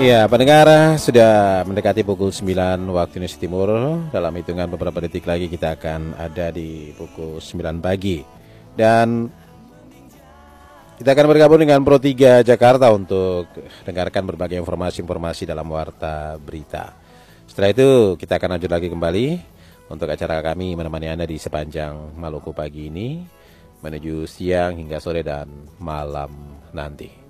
Ya, pendengar sudah mendekati pukul 9 waktu Indonesia Timur. Dalam hitungan beberapa detik lagi kita akan ada di pukul 9 pagi. Dan kita akan bergabung dengan Pro 3 Jakarta untuk dengarkan berbagai informasi-informasi dalam Warta Berita. Setelah itu kita akan lanjut lagi kembali untuk acara kami menemani Anda di sepanjang Maluku pagi ini menuju siang hingga sore dan malam nanti.